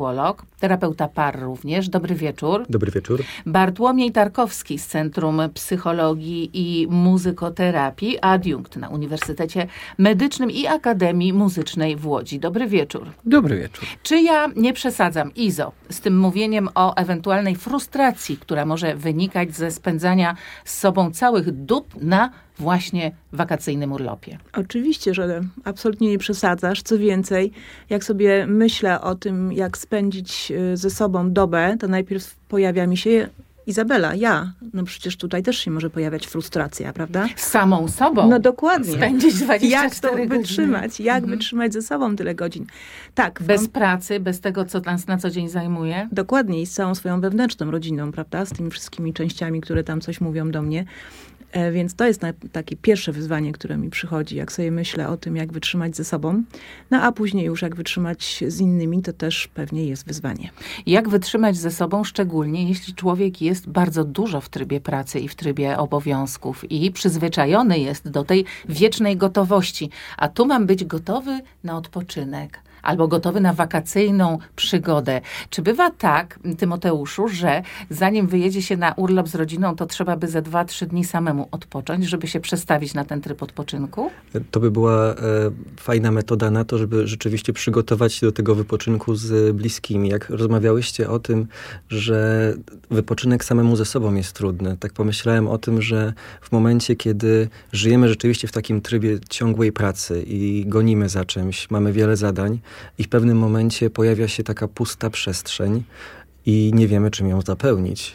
terapeuta par również. Dobry wieczór. Dobry wieczór. Bartłomiej Tarkowski z Centrum Psychologii i Muzykoterapii, adiunkt na Uniwersytecie Medycznym i Akademii Muzycznej w Łodzi. Dobry wieczór. Dobry wieczór. Czy ja nie przesadzam, Izo, z tym mówieniem o ewentualnej frustracji, która może wynikać ze spędzania z sobą całych dób na właśnie wakacyjnym urlopie? Oczywiście, że absolutnie nie przesadzasz. Co więcej, jak sobie myślę o tym, jak spędzić ze sobą dobę, to najpierw pojawia mi się Izabela, ja. No przecież tutaj też się może pojawiać frustracja, prawda? Z samą sobą? No dokładnie. Spędzić 24 jak to godziny. wytrzymać? Jak wytrzymać ze sobą tyle godzin? Tak. Bez pracy, bez tego, co nas na co dzień zajmuje? Dokładnie. I z całą swoją wewnętrzną rodziną, prawda? Z tymi wszystkimi częściami, które tam coś mówią do mnie. Więc to jest takie pierwsze wyzwanie, które mi przychodzi, jak sobie myślę o tym, jak wytrzymać ze sobą. No a później już jak wytrzymać z innymi, to też pewnie jest wyzwanie. Jak wytrzymać ze sobą, szczególnie jeśli człowiek jest bardzo dużo w trybie pracy i w trybie obowiązków i przyzwyczajony jest do tej wiecznej gotowości. A tu mam być gotowy na odpoczynek albo gotowy na wakacyjną przygodę. Czy bywa tak, Tymoteuszu, że zanim wyjedzie się na urlop z rodziną, to trzeba by ze 2-3 dni samemu odpocząć, żeby się przestawić na ten tryb odpoczynku? To by była fajna metoda na to, żeby rzeczywiście przygotować się do tego wypoczynku z bliskimi. Jak rozmawiałyście o tym, że wypoczynek samemu ze sobą jest trudny, tak pomyślałem o tym, że w momencie, kiedy żyjemy rzeczywiście w takim trybie ciągłej pracy i gonimy za czymś, mamy wiele zadań, i w pewnym momencie pojawia się taka pusta przestrzeń i nie wiemy, czym ją zapełnić.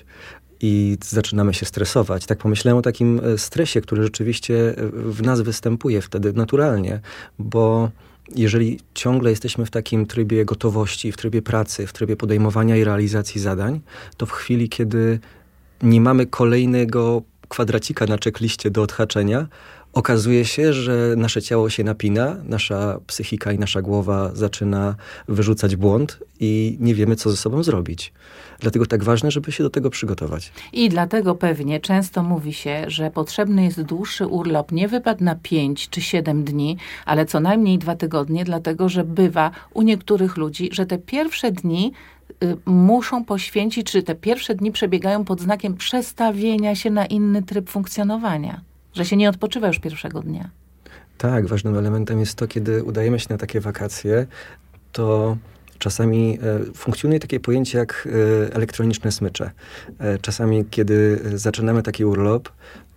I zaczynamy się stresować. Tak pomyślałem o takim stresie, który rzeczywiście w nas występuje wtedy naturalnie, bo jeżeli ciągle jesteśmy w takim trybie gotowości, w trybie pracy, w trybie podejmowania i realizacji zadań, to w chwili, kiedy nie mamy kolejnego kwadracika na checkliście do odhaczenia, okazuje się, że nasze ciało się napina, nasza psychika i nasza głowa zaczyna wyrzucać błąd i nie wiemy, co ze sobą zrobić. Dlatego tak ważne, żeby się do tego przygotować. I dlatego pewnie często mówi się, że potrzebny jest dłuższy urlop, nie wypad na 5 czy 7 dni, ale co najmniej 2 tygodnie, dlatego że bywa u niektórych ludzi, że te pierwsze dni muszą poświęcić, czy te pierwsze dni przebiegają pod znakiem przestawienia się na inny tryb funkcjonowania. Że się nie odpoczywa już pierwszego dnia. Tak, ważnym elementem jest to, kiedy udajemy się na takie wakacje, to czasami funkcjonuje takie pojęcie jak elektroniczne smycze. Czasami, kiedy zaczynamy taki urlop,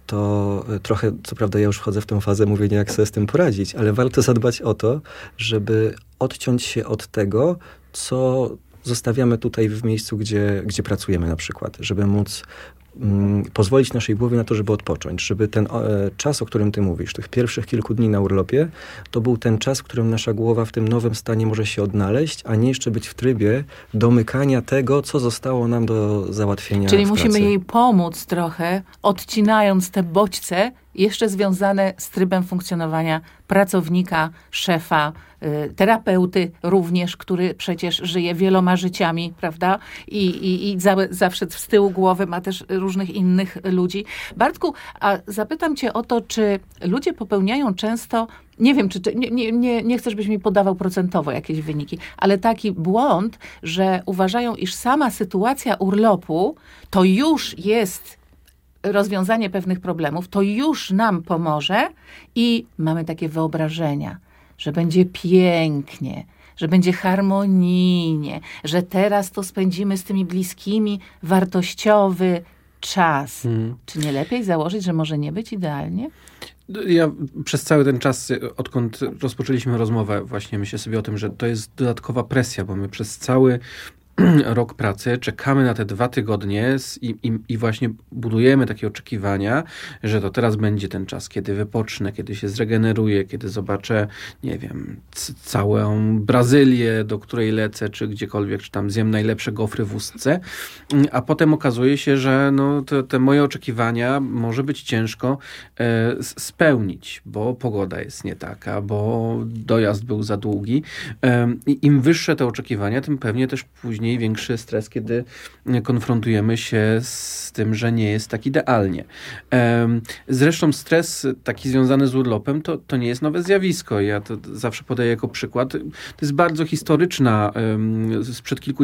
to trochę, co prawda ja już wchodzę w tę fazę mówienia, jak sobie z tym poradzić, ale warto zadbać o to, żeby odciąć się od tego, co zostawiamy tutaj w miejscu, gdzie pracujemy na przykład, żeby móc pozwolić naszej głowie na to, żeby odpocząć, żeby ten czas, o którym ty mówisz, tych pierwszych kilku dni na urlopie, to był ten czas, w którym nasza głowa w tym nowym stanie może się odnaleźć, a nie jeszcze być w trybie domykania tego, co zostało nam do załatwienia. Czyli w musimy pracy. jej pomóc trochę, odcinając te bodźce jeszcze związane z trybem funkcjonowania pracownika, szefa, terapeuty również, który przecież żyje wieloma życiami, prawda? I zawsze z tyłu głowy ma też różnych innych ludzi. Bartku, a zapytam cię o to, czy ludzie popełniają często, nie wiem, czy nie chcę, żebyś mi podawał procentowo jakieś wyniki, ale taki błąd, że uważają, iż sama sytuacja urlopu to już jest rozwiązanie pewnych problemów, to już nam pomoże i mamy takie wyobrażenia, że będzie pięknie, że będzie harmonijnie, że teraz to spędzimy z tymi bliskimi wartościowy czas. Czy nie lepiej założyć, że może nie być idealnie? Ja przez cały ten czas, odkąd rozpoczęliśmy rozmowę, właśnie myślę sobie o tym, że to jest dodatkowa presja, bo my przez cały rok pracy, czekamy na te 2 tygodnie i właśnie budujemy takie oczekiwania, że to teraz będzie ten czas, kiedy wypocznę, kiedy się zregeneruję, kiedy zobaczę, nie wiem, całą Brazylię, do której lecę, czy gdziekolwiek, czy tam zjem najlepsze gofry w Ustce, a potem okazuje się, że no, te moje oczekiwania może być ciężko spełnić, bo pogoda jest nie taka, bo dojazd był za długi. I im wyższe te oczekiwania, tym pewnie też później większy stres, kiedy konfrontujemy się z tym, że nie jest tak idealnie. Zresztą stres taki związany z urlopem to nie jest nowe zjawisko. Ja to zawsze podaję jako przykład. To jest bardzo historyczna, sprzed kilku